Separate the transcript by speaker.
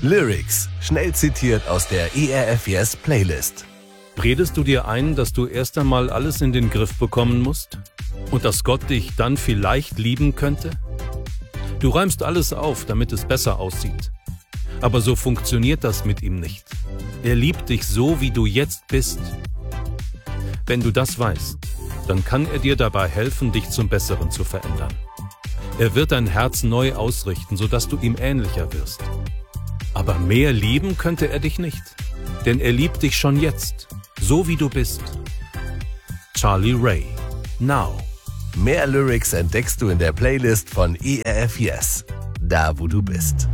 Speaker 1: Lyrics, schnell zitiert aus der ERF Yes Playlist.
Speaker 2: Redest du dir ein, dass du erst einmal alles in den Griff bekommen musst? Und dass Gott dich dann vielleicht lieben könnte? Du räumst alles auf, damit es besser aussieht. Aber so funktioniert das mit ihm nicht. Er liebt dich so, wie du jetzt bist. Wenn du das weißt, dann kann er dir dabei helfen, dich zum Besseren zu verändern. Er wird dein Herz neu ausrichten, sodass du ihm ähnlicher wirst. Aber mehr lieben könnte er dich nicht, denn er liebt dich schon jetzt, so wie du bist. Charlie Ray, Now.
Speaker 1: Mehr Lyrics entdeckst du in der Playlist von ERF Yes, da wo du bist.